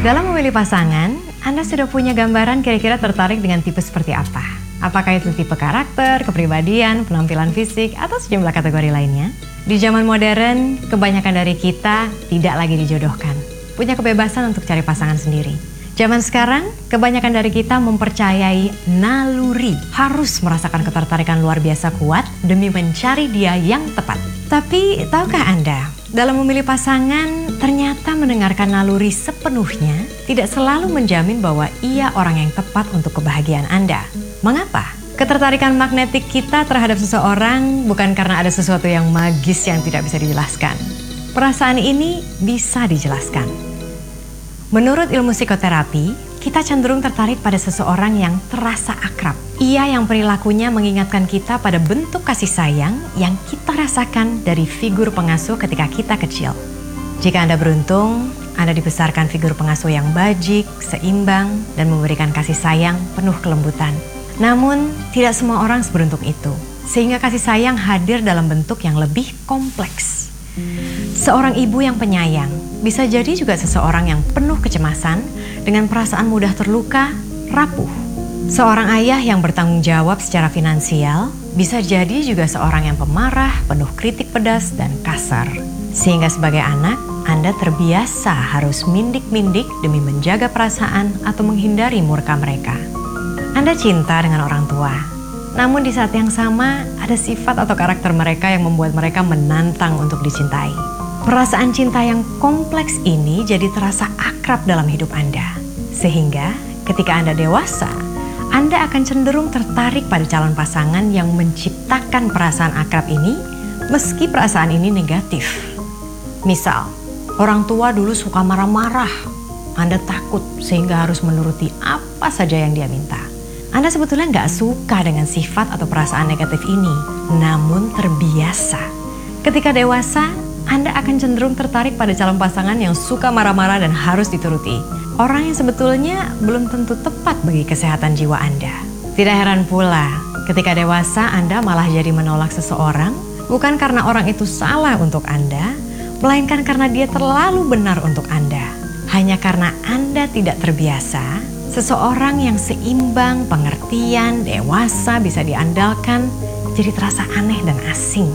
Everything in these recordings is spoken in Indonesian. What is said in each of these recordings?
Dalam memilih pasangan, Anda sudah punya gambaran kira-kira tertarik dengan tipe seperti apa? Apakah itu tipe karakter, kepribadian, penampilan fisik, atau sejumlah kategori lainnya? Di zaman modern, kebanyakan dari kita tidak lagi dijodohkan. Punya kebebasan untuk cari pasangan sendiri. Zaman sekarang, kebanyakan dari kita mempercayai naluri. Harus merasakan ketertarikan luar biasa kuat demi mencari dia yang tepat. Tapi, tahukah Anda, dalam memilih pasangan, ternyata mendengarkan naluri sepenuhnya tidak selalu menjamin bahwa ia orang yang tepat untuk kebahagiaan Anda. Mengapa? Ketertarikan magnetik kita terhadap seseorang bukan karena ada sesuatu yang magis yang tidak bisa dijelaskan. Perasaan ini bisa dijelaskan. Menurut ilmu psikoterapi, kita cenderung tertarik pada seseorang yang terasa akrab. Ia yang perilakunya mengingatkan kita pada bentuk kasih sayang yang kita rasakan dari figur pengasuh ketika kita kecil. Jika Anda beruntung, Anda dibesarkan figur pengasuh yang bajik, seimbang, dan memberikan kasih sayang penuh kelembutan. Namun, tidak semua orang seberuntung itu, sehingga kasih sayang hadir dalam bentuk yang lebih kompleks. Seorang ibu yang penyayang bisa jadi juga seseorang yang penuh kecemasan dengan perasaan mudah terluka, rapuh. Seorang ayah yang bertanggung jawab secara finansial bisa jadi juga seorang yang pemarah, penuh kritik pedas dan kasar. Sehingga sebagai anak, Anda terbiasa harus mindik-mindik demi menjaga perasaan atau menghindari murka mereka. Anda cinta dengan orang tua, namun di saat yang sama ada sifat atau karakter mereka yang membuat mereka menantang untuk dicintai. Perasaan cinta yang kompleks ini jadi terasa akrab dalam hidup Anda. Sehingga ketika Anda dewasa, Anda akan cenderung tertarik pada calon pasangan yang menciptakan perasaan akrab ini meski perasaan ini negatif. Misal, orang tua dulu suka marah-marah. Anda takut sehingga harus menuruti apa saja yang dia minta. Anda sebetulnya nggak suka dengan sifat atau perasaan negatif ini, namun terbiasa. Ketika dewasa, Anda akan cenderung tertarik pada calon pasangan yang suka marah-marah dan harus dituruti. Orang yang sebetulnya belum tentu tepat bagi kesehatan jiwa Anda. Tidak heran pula, ketika dewasa Anda malah jadi menolak seseorang, bukan karena orang itu salah untuk Anda, melainkan karena dia terlalu benar untuk Anda. Hanya karena Anda tidak terbiasa, seseorang yang seimbang, pengertian, dewasa, bisa diandalkan, jadi terasa aneh dan asing.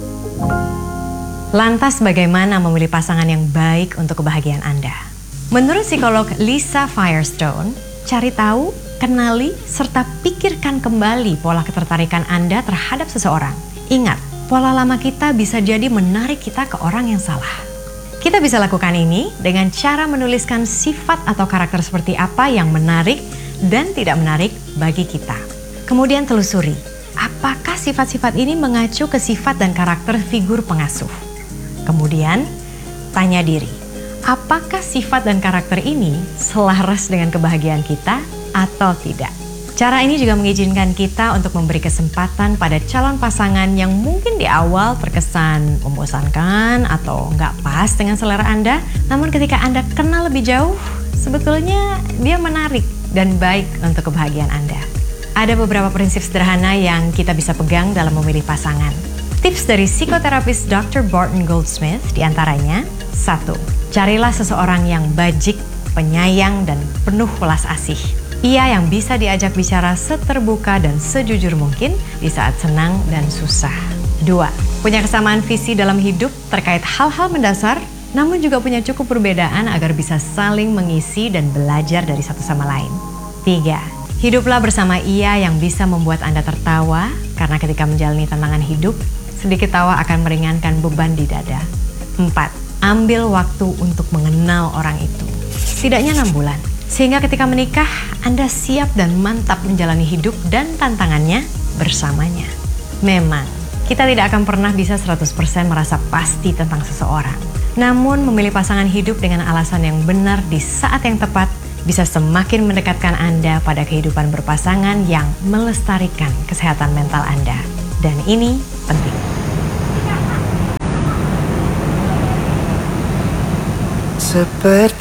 Lantas bagaimana memilih pasangan yang baik untuk kebahagiaan Anda? Menurut psikolog Lisa Firestone, cari tahu, kenali, serta pikirkan kembali pola ketertarikan Anda terhadap seseorang. Ingat, pola lama kita bisa jadi menarik kita ke orang yang salah. Kita bisa lakukan ini dengan cara menuliskan sifat atau karakter seperti apa yang menarik dan tidak menarik bagi kita. Kemudian telusuri, apakah sifat-sifat ini mengacu ke sifat dan karakter figur pengasuh. Kemudian, tanya diri, apakah sifat dan karakter ini selaras dengan kebahagiaan kita atau tidak? Cara ini juga mengizinkan kita untuk memberi kesempatan pada calon pasangan yang mungkin di awal terkesan membosankan atau nggak pas dengan selera Anda. Namun ketika Anda kenal lebih jauh, sebetulnya dia menarik dan baik untuk kebahagiaan Anda. Ada beberapa prinsip sederhana yang kita bisa pegang dalam memilih pasangan. Tips dari psikoterapis Dr. Barton Goldsmith diantaranya, 1. Carilah seseorang yang bajik, penyayang, dan penuh welas asih. Ia yang bisa diajak bicara seterbuka dan sejujur mungkin di saat senang dan susah. 2. Punya kesamaan visi dalam hidup terkait hal-hal mendasar, namun juga punya cukup perbedaan agar bisa saling mengisi dan belajar dari satu sama lain. 3. Hiduplah bersama ia yang bisa membuat Anda tertawa, karena ketika menjalani tantangan hidup, sedikit tawa akan meringankan beban di dada. 4. Ambil waktu untuk mengenal orang itu. Setidaknya 6 bulan. Sehingga ketika menikah, Anda siap dan mantap menjalani hidup dan tantangannya bersamanya. Memang, kita tidak akan pernah bisa 100% merasa pasti tentang seseorang. Namun, memilih pasangan hidup dengan alasan yang benar di saat yang tepat bisa semakin mendekatkan Anda pada kehidupan berpasangan yang melestarikan kesehatan mental Anda. Dan ini penting. Seperti